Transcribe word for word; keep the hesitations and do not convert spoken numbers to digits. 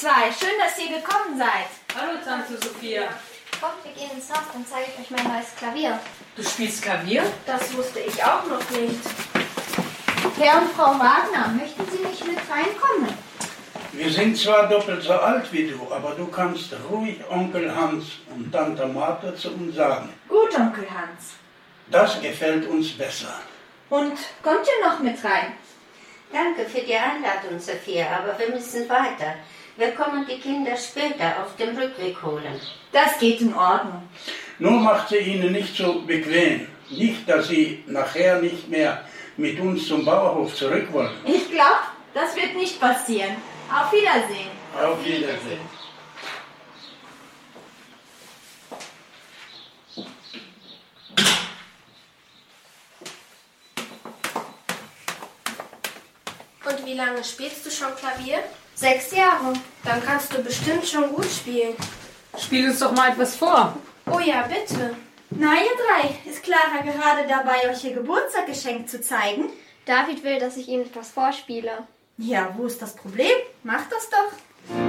zwei, schön, dass ihr gekommen seid. Hallo Tante Sophia. Kommt, wir gehen ins Haus, dann zeige ich euch mein neues Klavier. Du spielst Klavier? Das wusste ich auch noch nicht. Herr und Frau Wagner, möchten Sie nicht mit reinkommen? Wir sind zwar doppelt so alt wie du, aber du kannst ruhig Onkel Hans und Tante Martha zu uns sagen. Gut, Onkel Hans. Das gefällt uns besser. Und kommt ihr noch mit rein? Danke für die Einladung, Sophia, aber wir müssen weiter. Wir kommen die Kinder später auf dem Rückweg holen. Das geht in Ordnung. Nur macht sie ihnen nicht so bequem. Nicht, dass sie nachher nicht mehr mit uns zum Bauernhof zurück wollen. Ich glaube, das wird nicht passieren. Auf Wiedersehen. Auf Wiedersehen. Und wie lange spielst du schon Klavier? Sechs Jahre. Dann kannst du bestimmt schon gut spielen. Spiel uns doch mal etwas vor. Oh ja, bitte. Na, ihr drei, ist Clara gerade dabei, euch ihr Geburtstagsgeschenk zu zeigen? David will, dass ich Ihnen etwas vorspiele. Ja, wo ist das Problem? Macht das doch.